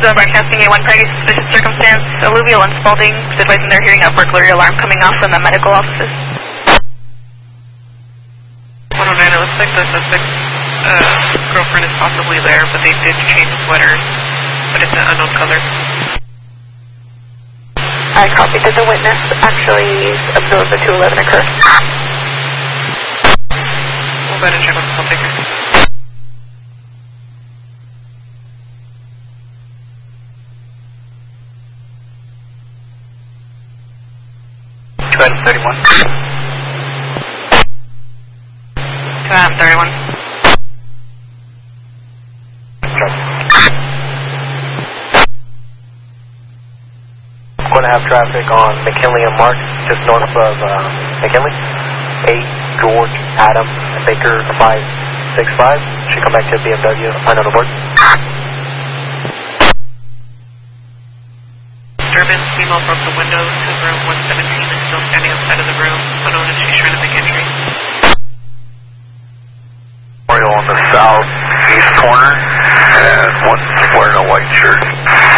broadcasting A1 party suspicious circumstance, alluvial and Spalding, advising they're hearing a burglary alarm coming off from the medical offices. 109, it looks like the suspect's girlfriend is possibly there, but they did change sweaters, but it's an unknown color. I copy. Did the witness actually observe the 211 occur? We'll go ahead and check with the call taker. Item 31. 31. Going to have traffic on McKinley and Mark, just north of McKinley. 8 George Adam Baker 565. Should come back to BMW. Line on the board. Disturbance, female broke the window to room 117 and still standing outside of the room. Unknown if she's trying to make entry. On the southeast corner, and one's wearing a white shirt.